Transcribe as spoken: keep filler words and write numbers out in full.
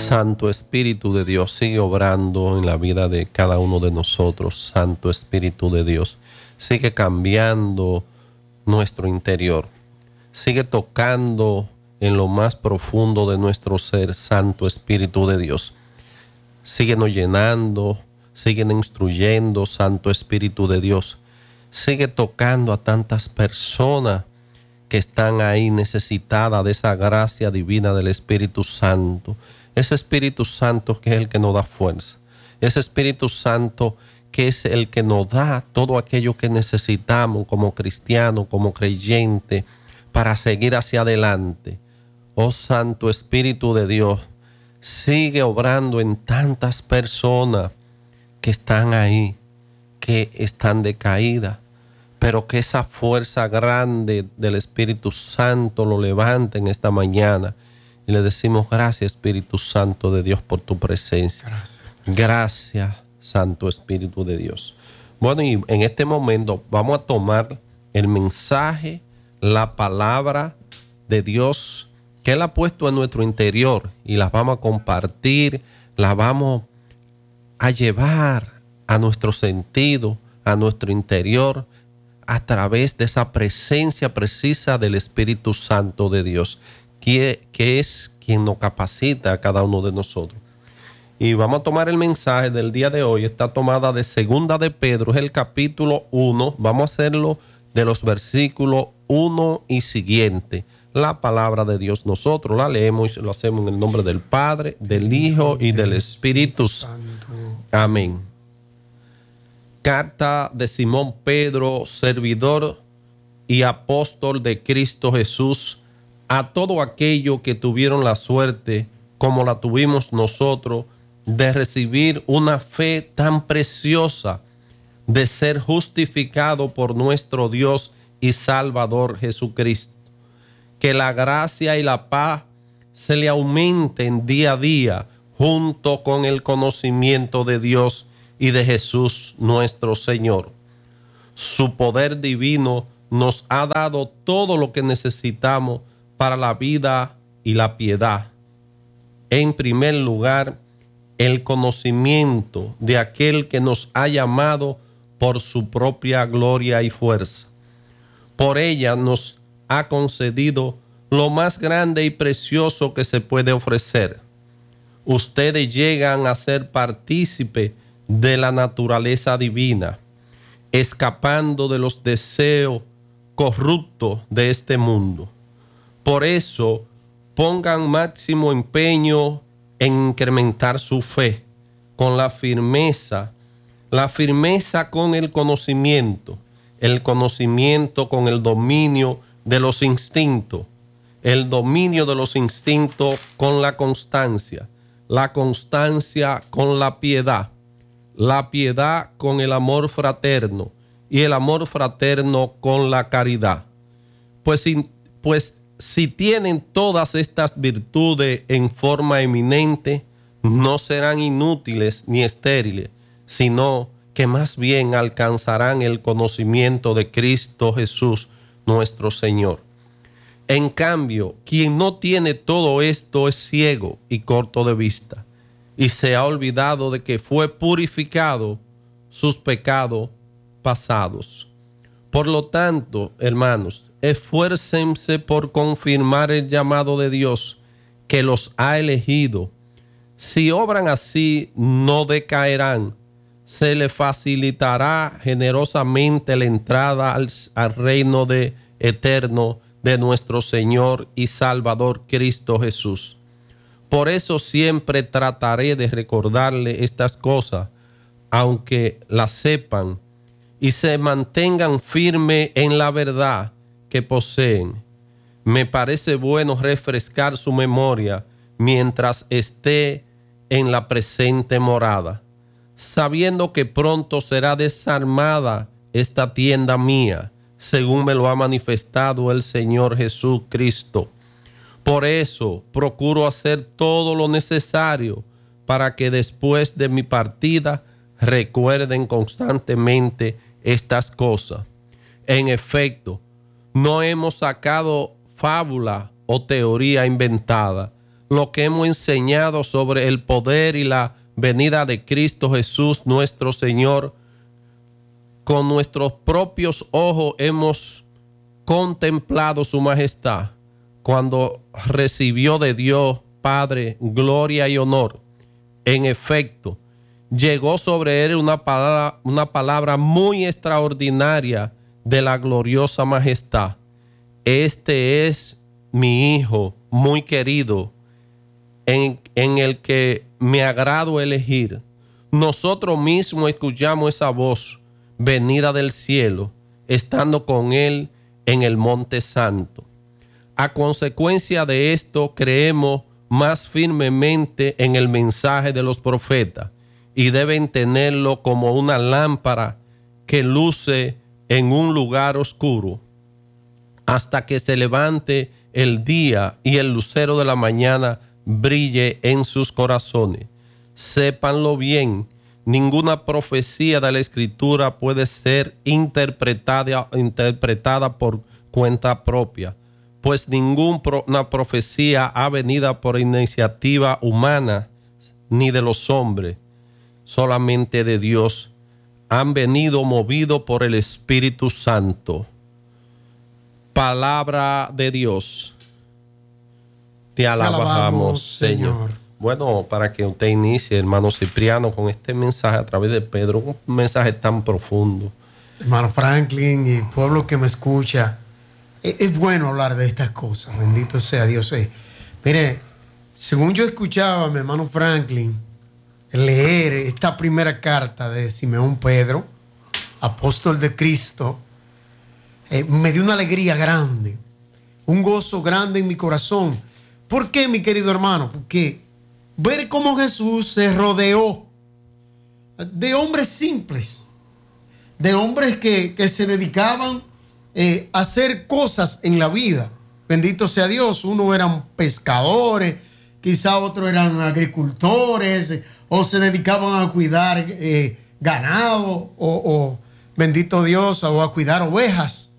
Santo Espíritu de Dios, sigue obrando en la vida de cada uno de nosotros. Santo Espíritu de Dios, sigue cambiando nuestro interior. Sigue tocando en lo más profundo de nuestro ser. Santo Espíritu de Dios, síguenos llenando, síguenos instruyendo. Santo Espíritu de Dios, sigue tocando a tantas personas que están ahí necesitadas de esa gracia divina del Espíritu Santo. Ese Espíritu Santo que es el que nos da fuerza. Ese Espíritu Santo que es el que nos da todo aquello que necesitamos como cristianos, como creyentes, para seguir hacia adelante. Oh Santo Espíritu de Dios, sigue obrando en tantas personas que están ahí, que están decaídas, pero que esa fuerza grande del Espíritu Santo lo levanta en esta mañana. Y le decimos gracias, Espíritu Santo de Dios, por tu presencia. Gracias. Gracias, Santo Espíritu de Dios. Bueno, y en este momento vamos a tomar el mensaje, la palabra de Dios que Él ha puesto en nuestro interior y las vamos a compartir, las vamos a llevar a nuestro sentido, a nuestro interior, a través de esa presencia precisa del Espíritu Santo de Dios, que, que es quien nos capacita a cada uno de nosotros. Y vamos a tomar el mensaje del día de hoy. Está tomada de Segunda de Pedro, es el capítulo uno. Vamos a hacerlo de los versículos uno y siguiente. La palabra de Dios nosotros la leemos y lo hacemos en el nombre del Padre, del Hijo y del Espíritu Santo. Amén. Carta de Simón Pedro, servidor y apóstol de Cristo Jesús, a todo aquello que tuvieron la suerte, como la tuvimos nosotros, de recibir una fe tan preciosa, de ser justificado por nuestro Dios y Salvador Jesucristo. Que la gracia y la paz se le aumenten día a día, junto con el conocimiento de Dios y de Jesús nuestro Señor. Su poder divino nos ha dado todo lo que necesitamos para la vida y la piedad. En primer lugar, el conocimiento de aquel que nos ha llamado por su propia gloria y fuerza. Por ella nos ha concedido lo más grande y precioso que se puede ofrecer. Ustedes llegan a ser partícipe de la naturaleza divina, escapando de los deseos corruptos de este mundo. Por eso, pongan máximo empeño en incrementar su fe con la firmeza, la firmeza con el conocimiento, el conocimiento con el dominio de los instintos, el dominio de los instintos con la constancia, la constancia con la piedad, la piedad con el amor fraterno y el amor fraterno con la caridad. Pues, pues si tienen todas estas virtudes en forma eminente, no serán inútiles ni estériles, sino que más bien alcanzarán el conocimiento de Cristo Jesús, nuestro Señor. En cambio, quien no tiene todo esto es ciego y corto de vista, y se ha olvidado de que fue purificado sus pecados pasados. Por lo tanto, hermanos, esfuércense por confirmar el llamado de Dios que los ha elegido. Si obran así, no decaerán. Se les facilitará generosamente la entrada al, al reino de, eterno de nuestro Señor y Salvador Cristo Jesús. Por eso siempre trataré de recordarle estas cosas, aunque las sepan, y se mantengan firmes en la verdad que poseen. Me parece bueno refrescar su memoria mientras esté en la presente morada, sabiendo que pronto será desarmada esta tienda mía, según me lo ha manifestado el Señor Jesucristo. Por eso procuro hacer todo lo necesario para que después de mi partida recuerden constantemente estas cosas. En efecto, no hemos sacado fábula o teoría inventada, lo que hemos enseñado sobre el poder y la venida de Cristo Jesús nuestro Señor. Con nuestros propios ojos hemos contemplado su majestad cuando recibió de Dios Padre gloria y honor. En efecto, llegó sobre él una palabra, una palabra muy extraordinaria de la gloriosa majestad. Este es mi Hijo muy querido, en, en el que me agrado elegir. Nosotros mismos escuchamos esa voz venida del cielo, estando con él en el monte santo. A consecuencia de esto, creemos más firmemente en el mensaje de los profetas y deben tenerlo como una lámpara que luce en un lugar oscuro hasta que se levante el día y el lucero de la mañana brille en sus corazones. Sépanlo bien, ninguna profecía de la Escritura puede ser interpretada, interpretada por cuenta propia, pues ninguna profecía ha venido por iniciativa humana ni de los hombres, solamente de Dios. Han venido movidos por el Espíritu Santo. Palabra de Dios. Te alabamos, Te alabamos Señor. Señor. Bueno, para que usted inicie, hermano Cipriano, con este mensaje a través de Pedro, un mensaje tan profundo. Hermano Franklin y pueblo que me escucha, es, es bueno hablar de estas cosas, bendito sea Dios. Eh. Mire, según yo escuchaba a mi hermano Franklin leer esta primera carta de Simeón Pedro, apóstol de Cristo, eh, me dio una alegría grande, un gozo grande en mi corazón. ¿Por qué, mi querido hermano? Porque ver cómo Jesús se rodeó de hombres simples, de hombres que, que se dedicaban eh, a hacer cosas en la vida. Bendito sea Dios. Uno eran pescadores, quizá otros eran agricultores, o se dedicaban a cuidar eh, ganado, o, o bendito Dios, o a cuidar ovejas.